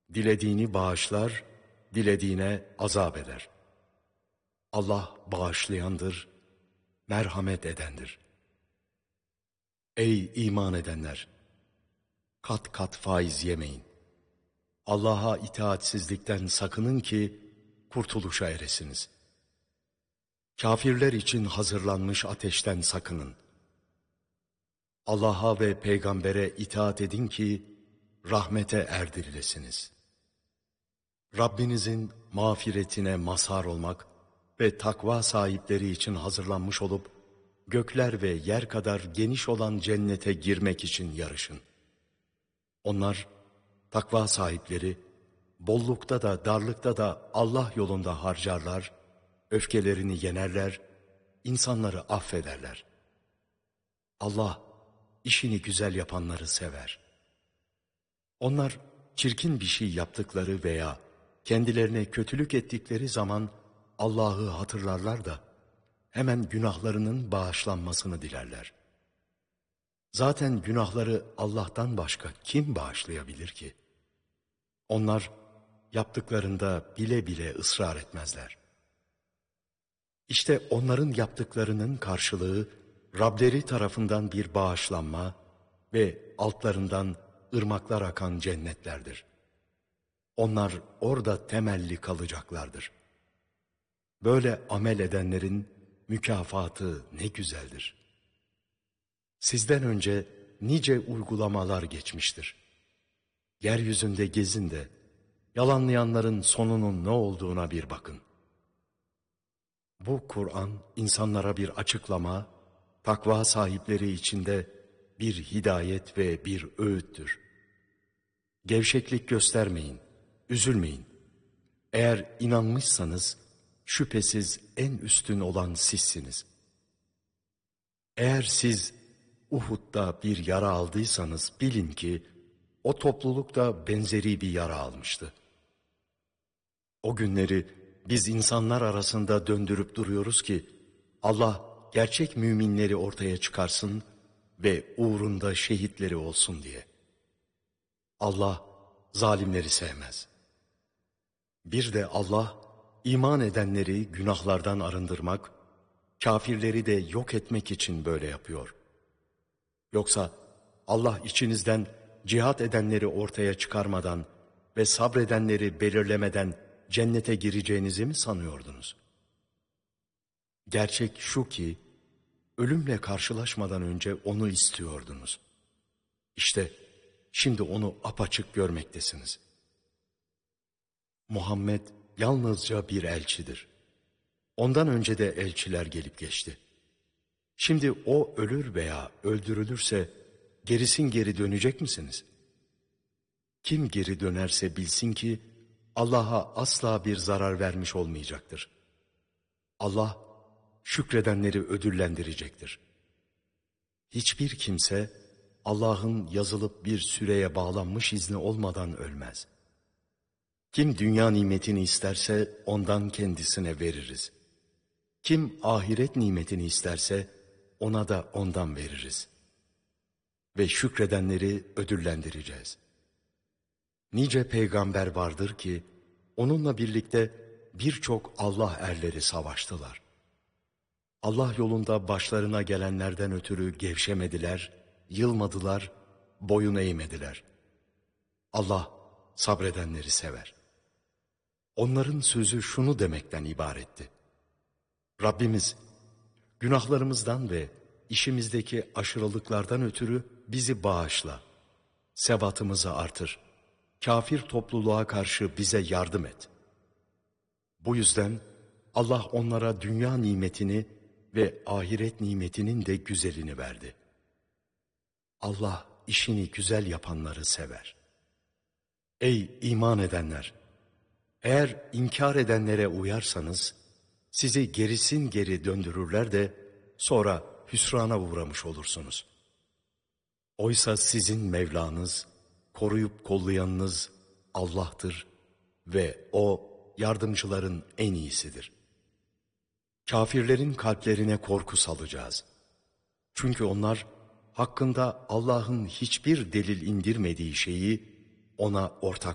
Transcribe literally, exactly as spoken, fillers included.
Dilediğini bağışlar, dilediğine azap eder. Allah bağışlayandır, merhamet edendir. Ey iman edenler! Kat kat faiz yemeyin. Allah'a itaatsizlikten sakının ki kurtuluşa eresiniz. Kafirler için hazırlanmış ateşten sakının. Allah'a ve peygambere itaat edin ki rahmete erdirilesiniz. Rabbinizin mağfiretine mazhar olmak ve takva sahipleri için hazırlanmış olup gökler ve yer kadar geniş olan cennete girmek için yarışın. Onlar, takva sahipleri, bollukta da darlıkta da Allah yolunda harcarlar, öfkelerini yenerler, insanları affederler. Allah, işini güzel yapanları sever. Onlar, çirkin bir şey yaptıkları veya kendilerine kötülük ettikleri zaman Allah'ı hatırlarlar da hemen günahlarının bağışlanmasını dilerler. Zaten günahları Allah'tan başka kim bağışlayabilir ki? Onlar yaptıklarında bile bile ısrar etmezler. İşte onların yaptıklarının karşılığı Rableri tarafından bir bağışlanma ve altlarından ırmaklar akan cennetlerdir. Onlar orada temelli kalacaklardır. Böyle amel edenlerin mükafatı ne güzeldir. Sizden önce nice uygulamalar geçmiştir. Yeryüzünde gezin de yalanlayanların sonunun ne olduğuna bir bakın. Bu Kur'an insanlara bir açıklama, takva sahipleri içinde bir hidayet ve bir öğüttür. Gevşeklik göstermeyin, üzülmeyin. Eğer inanmışsanız şüphesiz en üstün olan sizsiniz. Eğer siz Uhud'da bir yara aldıysanız bilin ki o topluluk da benzeri bir yara almıştı. O günleri biz insanlar arasında döndürüp duruyoruz ki Allah gerçek müminleri ortaya çıkarsın ve uğrunda şehitleri olsun diye. Allah zalimleri sevmez. Bir de Allah iman edenleri günahlardan arındırmak, kafirleri de yok etmek için böyle yapıyor. Yoksa Allah içinizden cihat edenleri ortaya çıkarmadan ve sabredenleri belirlemeden cennete gireceğinizi mi sanıyordunuz? Gerçek şu ki, ölümle karşılaşmadan önce onu istiyordunuz. İşte şimdi onu apaçık görmektesiniz. Muhammed yalnızca bir elçidir. Ondan önce de elçiler gelip geçti. Şimdi o ölür veya öldürülürse gerisin geri dönecek misiniz? Kim geri dönerse bilsin ki Allah'a asla bir zarar vermiş olmayacaktır. Allah şükredenleri ödüllendirecektir. Hiçbir kimse Allah'ın yazılıp bir süreye bağlanmış izni olmadan ölmez. Kim dünya nimetini isterse ondan kendisine veririz. Kim ahiret nimetini isterse ona da ondan veririz. Ve şükredenleri ödüllendireceğiz. Nice peygamber vardır ki onunla birlikte birçok Allah erleri savaştılar. Allah yolunda başlarına gelenlerden ötürü gevşemediler, yılmadılar, boyun eğmediler. Allah sabredenleri sever. Onların sözü şunu demekten ibaretti: Rabbimiz, günahlarımızdan ve işimizdeki aşırılıklardan ötürü bizi bağışla, sebatımızı artır, kafir topluluğa karşı bize yardım et. Bu yüzden Allah onlara dünya nimetini ve ahiret nimetinin de güzelini verdi. Allah işini güzel yapanları sever. Ey iman edenler! Eğer inkar edenlere uyarsanız, sizi gerisin geri döndürürler de sonra hüsrana uğramış olursunuz. Oysa sizin Mevlanız, koruyup kollayanınız Allah'tır ve O yardımcıların en iyisidir. Kafirlerin kalplerine korku salacağız. Çünkü onlar hakkında Allah'ın hiçbir delil indirmediği şeyi ona ortak